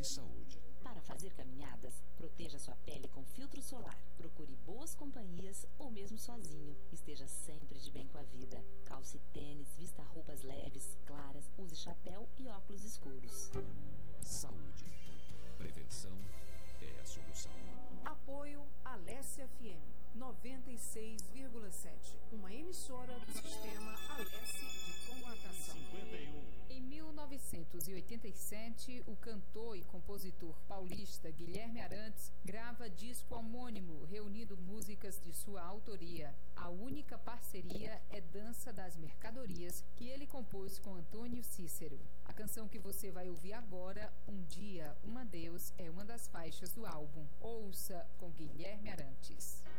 de saúde. Para fazer caminhadas, proteja sua pele com filtro solar. Procure boas companhias ou mesmo sozinho. Esteja sempre de bem com a vida. Calce tênis, vista roupas leves, claras, use chapéu e óculos escuros. Saúde. Prevenção é a solução. Apoio Alessia FM 96,7. Uma emissora do sistema Alessi de comunicação. 51. Em 1987, o cantor e compositor paulista Guilherme Arantes grava disco homônimo, reunindo músicas de sua autoria. A única parceria é Dança das Mercadorias, que ele compôs com Antônio Cícero. A canção que você vai ouvir agora, Um Dia, Um Adeus, é uma das faixas do álbum. Ouça com Guilherme Arantes.